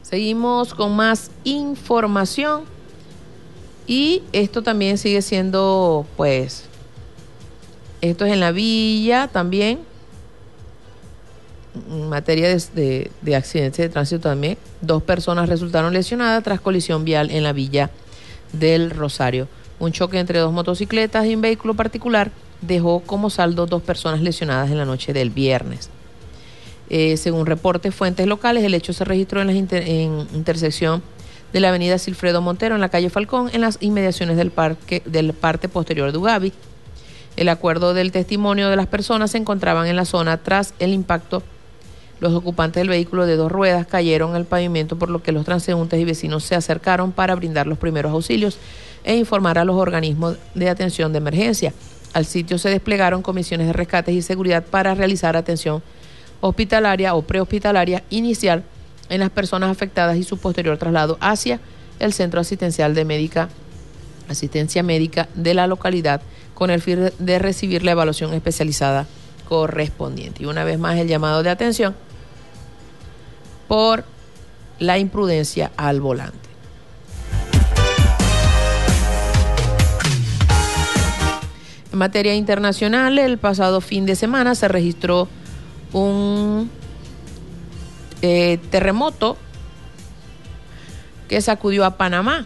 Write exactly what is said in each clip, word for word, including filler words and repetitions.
Seguimos con más información y esto también sigue siendo, pues, esto es en la villa también, en materia de, de, de accidentes de tránsito también. Dos personas resultaron lesionadas tras colisión vial en la villa del Rosario. Un choque entre dos motocicletas y un vehículo particular dejó como saldo dos personas lesionadas en la noche del viernes. Eh, según reportes fuentes locales, el hecho se registró en la inter, en intersección de la avenida Silfredo Montero en la calle Falcón, en las inmediaciones del parque del parte posterior de Ugabi. El acuerdo del testimonio de las personas se encontraban en la zona tras el impacto. Los ocupantes del vehículo de dos ruedas cayeron al pavimento, por lo que los transeúntes y vecinos se acercaron para brindar los primeros auxilios e informar a los organismos de atención de emergencia. Al sitio se desplegaron comisiones de rescates y seguridad para realizar atención hospitalaria o prehospitalaria inicial en las personas afectadas y su posterior traslado hacia el centro asistencial de médica, asistencia médica de la localidad, con el fin de recibir la evaluación especializada correspondiente. Y una vez más el llamado de atención por la imprudencia al volante. En materia internacional, el pasado fin de semana se registró un eh, terremoto que sacudió a Panamá.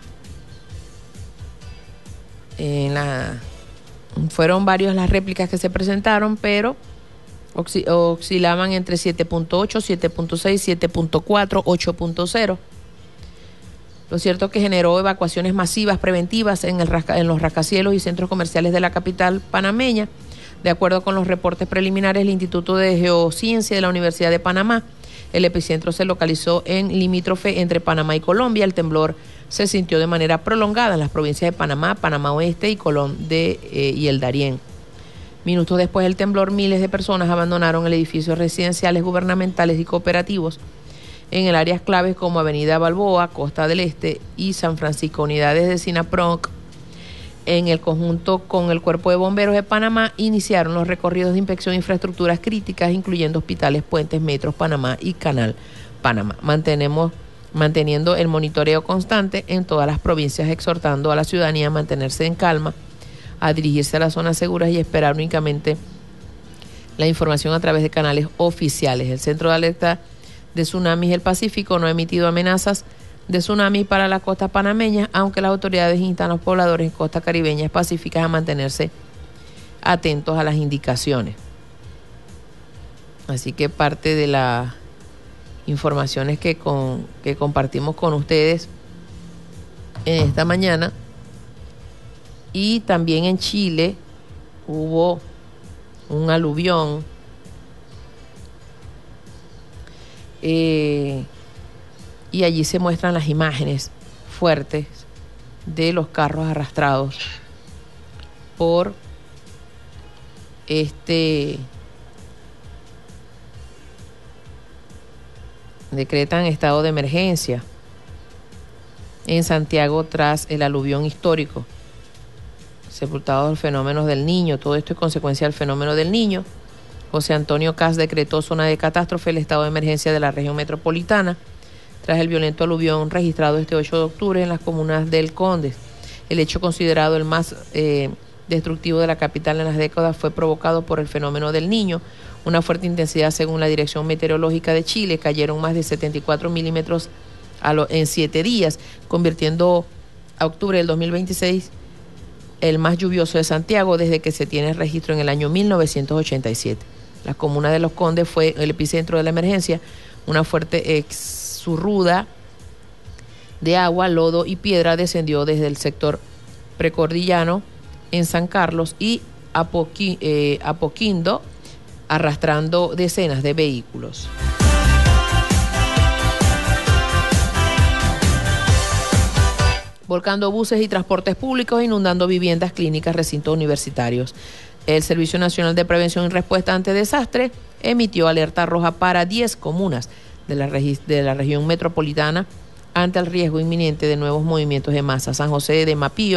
En la, fueron varias las réplicas que se presentaron, pero oscil- oscilaban entre siete punto ocho, siete punto seis, siete punto cuatro, ocho punto cero. Lo cierto es que generó evacuaciones masivas preventivas en, el rasca, en los rascacielos y centros comerciales de la capital panameña. De acuerdo con los reportes preliminares del Instituto de Geociencia de la Universidad de Panamá, el epicentro se localizó en limítrofe entre Panamá y Colombia. El temblor se sintió de manera prolongada en las provincias de Panamá, Panamá Oeste y Colón de, eh, y el Darién. Minutos después del temblor, miles de personas abandonaron el edificio residenciales gubernamentales y cooperativos en el áreas claves como Avenida Balboa, Costa del Este y San Francisco. Unidades de SINAPROC, en el conjunto con el Cuerpo de Bomberos de Panamá, iniciaron los recorridos de inspección de infraestructuras críticas, incluyendo hospitales, puentes, metros Panamá y Canal Panamá. Mantenemos, manteniendo el monitoreo constante en todas las provincias, exhortando a la ciudadanía a mantenerse en calma, a dirigirse a las zonas seguras y esperar únicamente la información a través de canales oficiales. El Centro de Alerta de Tsunamis del Pacífico no ha emitido amenazas de tsunami para las costas panameñas, aunque las autoridades instan a los pobladores en costas caribeñas pacíficas a mantenerse atentos a las indicaciones. Así que parte de las informaciones que, con, que compartimos con ustedes en esta mañana. Y también en Chile hubo un aluvión eh, y allí se muestran las imágenes fuertes de los carros arrastrados por este decretan estado de emergencia en Santiago tras el aluvión histórico, sepultados los fenómenos del Niño. Todo esto es consecuencia del fenómeno del Niño. José Antonio Caz decretó zona de catástrofe el estado de emergencia de la región metropolitana tras el violento aluvión registrado este ocho de octubre en las comunas del Condes. El hecho, considerado el más eh, destructivo de la capital en las décadas, fue provocado por el fenómeno del Niño. Una fuerte intensidad, según la Dirección Meteorológica de Chile, cayeron más de setenta y cuatro milímetros a lo, en siete días, convirtiendo a octubre del dos mil veintiséis el más lluvioso de Santiago desde que se tiene registro en el año mil novecientos ochenta y siete. La comuna de Los Condes fue el epicentro de la emergencia. Una fuerte exurruda de agua, lodo y piedra descendió desde el sector precordillano en San Carlos y Apoqui, eh, Apoquindo, arrastrando decenas de vehículos. Volcando buses y transportes públicos, inundando viviendas, clínicas, recintos universitarios. El Servicio Nacional de Prevención y Respuesta ante Desastres emitió alerta roja para diez comunas de la, regi- de la región metropolitana ante el riesgo inminente de nuevos movimientos de masa. San José de Mapillo,